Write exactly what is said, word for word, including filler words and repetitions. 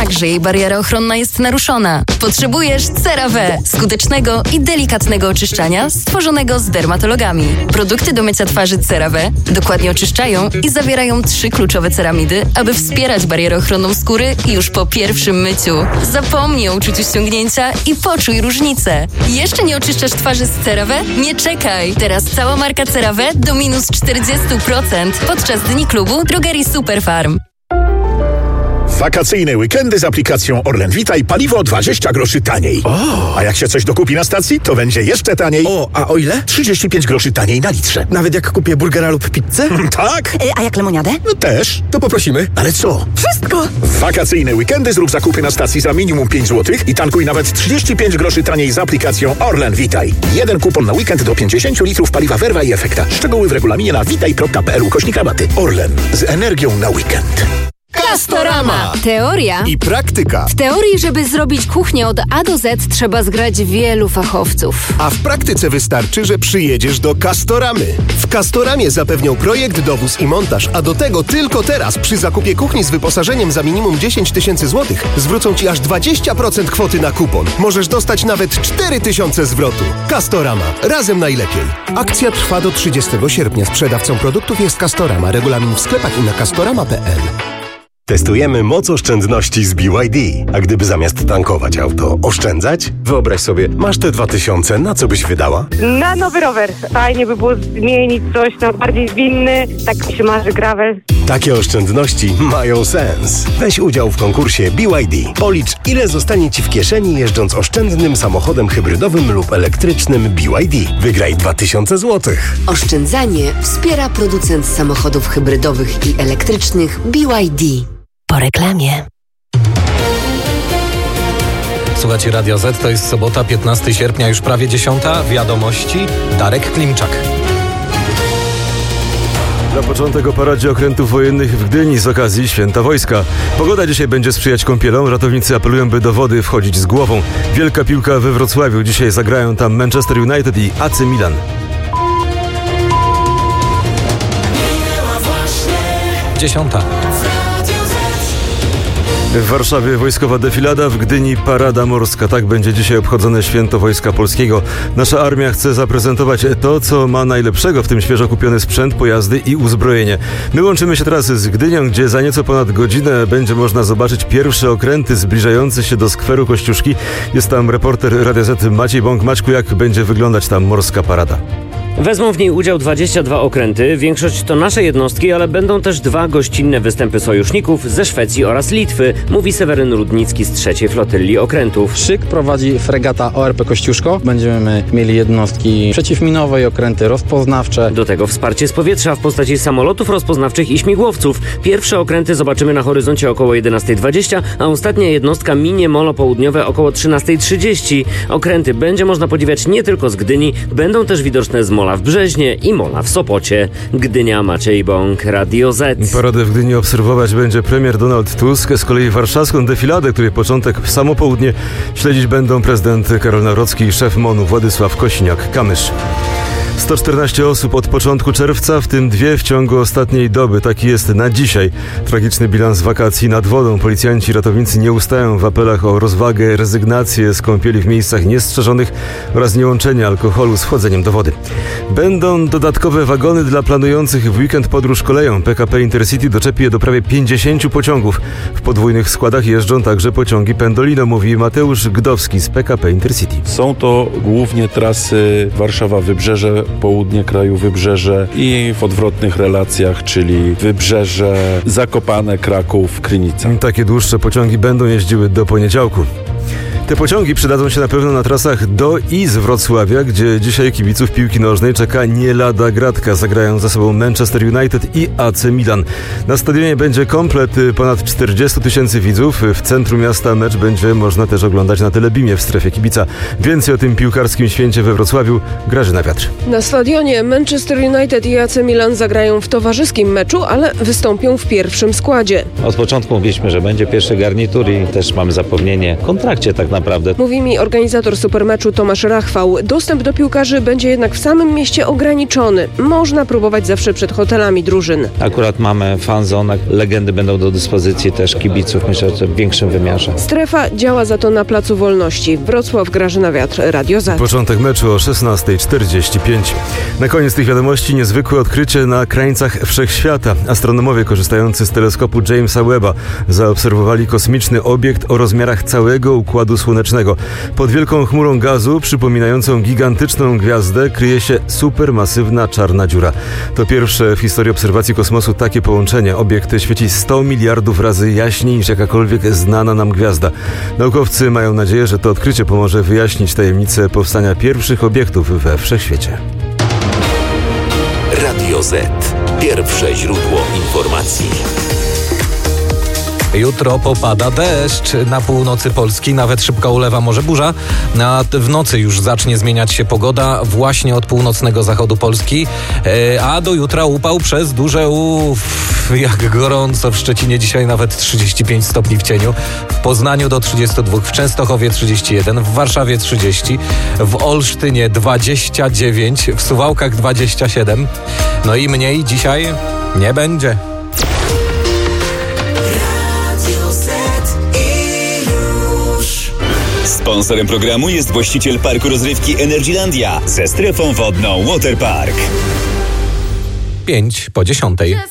znak, że jej bariera ochronna jest naruszona. Potrzebujesz CeraVe, skutecznego i delikatnego oczyszczania stworzonego z dermatologami. Produkty do mycia twarzy CeraVe dokładnie oczyszczają i zawierają trzy kluczowe ceramidy, aby wspierać barierę ochronną skóry już po pierwszym myciu. Zapomnij o uczuciu ściągnięcia i poczuj różnicę. Jeszcze nie oczyszczasz twarzy z CeraVe? Nie czekaj! Teraz cała marka CeraVe do minus czterdzieści procent podczas Dni Klubu Drogerii Superfarm. Wakacyjne weekendy z aplikacją Orlen Vitaj paliwo dwadzieścia groszy taniej. O! A jak się coś dokupi na stacji, to będzie jeszcze taniej. O, a o ile? trzydzieści pięć groszy taniej na litrze. Nawet jak kupię burgera lub pizzę? Tak? E, a jak lemoniadę? No też. To poprosimy. Ale co? Wszystko! W wakacyjne weekendy zrób zakupy na stacji za minimum pięć złotych i tankuj nawet trzydzieści pięć groszy taniej z aplikacją Orlen Vitaj. Jeden kupon na weekend do pięćdziesiąt litrów paliwa Verva i Efekta. Szczegóły w regulaminie na witaj kropka p l ukośnik rabaty. Orlen. Z energią na weekend. Castorama. Teoria i praktyka. W teorii, żeby zrobić kuchnię od A do Z, trzeba zgrać wielu fachowców. A w praktyce wystarczy, że przyjedziesz do Castoramy. W Castoramie zapewnią projekt, dowóz i montaż, a do tego tylko teraz przy zakupie kuchni z wyposażeniem za minimum dziesięć tysięcy złotych zwrócą Ci aż dwadzieścia procent kwoty na kupon. Możesz dostać nawet cztery tysiące zwrotu. Castorama. Razem najlepiej. Akcja trwa do trzydziestego sierpnia. Sprzedawcą produktów jest Castorama. Regulamin w sklepach i na castorama kropka p l. Testujemy moc oszczędności z B Y D. A gdyby zamiast tankować auto oszczędzać? Wyobraź sobie, masz te dwa tysiące, na co byś wydała? Na nowy rower. Fajnie by było zmienić coś na bardziej zwinny. Tak mi się marzy gravel. Takie oszczędności mają sens. Weź udział w konkursie B Y D. Policz, ile zostanie Ci w kieszeni jeżdżąc oszczędnym samochodem hybrydowym lub elektrycznym B Y D. Wygraj dwa tysiące złotych. Oszczędzanie wspiera producent samochodów hybrydowych i elektrycznych B Y D. Po reklamie. Słuchajcie Radio Z, to jest sobota, piętnastego sierpnia, już prawie dziesiąta. Wiadomości, Darek Klimczak. Na początek o paradzie okrętów wojennych w Gdyni z okazji Święta Wojska. Pogoda dzisiaj będzie sprzyjać kąpielom. Ratownicy apelują, by do wody wchodzić z głową. Wielka piłka we Wrocławiu. Dzisiaj zagrają tam Manchester United i A C Milan. Dziesiąta. W Warszawie wojskowa defilada, w Gdyni parada morska. Tak będzie dzisiaj obchodzone Święto Wojska Polskiego. Nasza armia chce zaprezentować to, co ma najlepszego, w tym świeżo kupiony sprzęt, pojazdy i uzbrojenie. My łączymy się teraz z Gdynią, gdzie za nieco ponad godzinę będzie można zobaczyć pierwsze okręty zbliżające się do skweru Kościuszki. Jest tam reporter Radia Z Maciej Bąk. Maćku, jak będzie wyglądać ta morska parada? Wezmą w niej udział dwadzieścia dwa okręty. Większość to nasze jednostki, ale będą też dwa gościnne występy sojuszników ze Szwecji oraz Litwy, mówi Seweryn Rudnicki z trzeciej Flotylli Okrętów. Szyk prowadzi fregata O R P Kościuszko. Będziemy mieli jednostki przeciwminowe i okręty rozpoznawcze. Do tego wsparcie z powietrza w postaci samolotów rozpoznawczych i śmigłowców. Pierwsze okręty zobaczymy na horyzoncie około jedenasta dwadzieścia, a ostatnia jednostka minie molo południowe około trzynasta trzydzieści. Okręty będzie można podziwiać nie tylko z Gdyni, będą też widoczne z Mola w Brzeźnie i Mola w Sopocie. Gdynia, Maciej Bąk, Radio Z. Paradę w Gdyni obserwować będzie premier Donald Tusk. Z kolei warszawską defiladę, której początek w samo południe, śledzić będą prezydent Karol Nawrocki i szef MON-u Władysław Kosiniak-Kamysz. sto czternaście osób od początku czerwca, w tym dwie w ciągu ostatniej doby. Taki jest na dzisiaj tragiczny bilans wakacji nad wodą. Policjanci i ratownicy nie ustają w apelach o rozwagę, rezygnację z kąpieli w miejscach niestrzeżonych oraz niełączenie alkoholu z wchodzeniem do wody. Będą dodatkowe wagony dla planujących w weekend podróż koleją. P K P Intercity doczepi je do prawie pięćdziesięciu pociągów. W podwójnych składach jeżdżą także pociągi Pendolino, mówi Mateusz Gdowski z P K P Intercity. Są to głównie trasy Warszawa-Wybrzeże, południe kraju, Wybrzeże i w odwrotnych relacjach, czyli Wybrzeże, Zakopane, Kraków, Krynica. Takie dłuższe pociągi będą jeździły do poniedziałku. Te pociągi przydadzą się na pewno na trasach do i z Wrocławia, gdzie dzisiaj kibiców piłki nożnej czeka nie lada gratka. Zagrają ze sobą Manchester United i A C Milan. Na stadionie będzie komplet ponad czterdziestu tysięcy widzów. W centrum miasta mecz będzie można też oglądać na Telebimie w strefie kibica. Więcej o tym piłkarskim święcie we Wrocławiu Grażyna Wiatr. Na stadionie Manchester United i A C Milan zagrają w towarzyskim meczu, ale wystąpią w pierwszym składzie. Od początku mówiliśmy, że będzie pierwszy garnitur i też mamy zapewnienie kontraktu trakcie tak naprawdę. Mówi mi organizator supermeczu Tomasz Rachwał. Dostęp do piłkarzy będzie jednak w samym mieście ograniczony. Można próbować zawsze przed hotelami drużyn. Akurat mamy fanzonę, legendy będą do dyspozycji też kibiców, myślę, że w większym wymiarze. Strefa działa za to na Placu Wolności. Wrocław, Grażyna Wiatr, Radio Z. Początek meczu o szesnasta czterdzieści pięć. Na koniec tych wiadomości niezwykłe odkrycie na krańcach wszechświata. Astronomowie korzystający z teleskopu Jamesa Webba zaobserwowali kosmiczny obiekt o rozmiarach całego Układu Słonecznego. Pod wielką chmurą gazu, przypominającą gigantyczną gwiazdę, kryje się supermasywna czarna dziura. To pierwsze w historii obserwacji kosmosu takie połączenie. Obiekt świeci sto miliardów razy jaśniej niż jakakolwiek znana nam gwiazda. Naukowcy mają nadzieję, że to odkrycie pomoże wyjaśnić tajemnicę powstania pierwszych obiektów we wszechświecie. Radio Z. Pierwsze źródło informacji. Jutro popada deszcz. Na północy Polski nawet szybka ulewa, może burza. A w nocy już zacznie zmieniać się pogoda właśnie od północnego zachodu Polski. A do jutra upał przez duże U. Jak gorąco w Szczecinie dzisiaj, nawet trzydzieści pięć stopni w cieniu. W Poznaniu do trzydziestu dwóch, w Częstochowie trzydzieści jeden, w Warszawie trzydzieści, w Olsztynie dwadzieścia dziewięć, w Suwałkach dwadzieścia siedem. No i mniej dzisiaj nie będzie. Sponsorem programu jest właściciel parku rozrywki Energylandia ze strefą wodną Waterpark. pięć po dziesiątej.